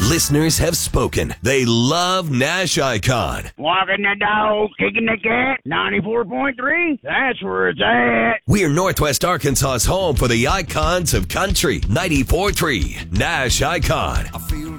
Listeners have spoken. They love Nash Icon. Walking the dog, kicking the cat, 94.3, that's where it's at. We're Northwest Arkansas's home for the icons of country. 94.3 Nash Icon.